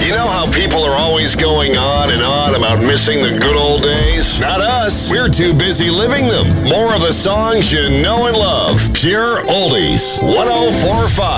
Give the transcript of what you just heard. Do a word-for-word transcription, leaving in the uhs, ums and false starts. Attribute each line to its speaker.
Speaker 1: You know how people are always going on and on about missing the good old days? Not us. We're too busy living them. More of the songs you know and love. Pure Oldies. one oh four point five.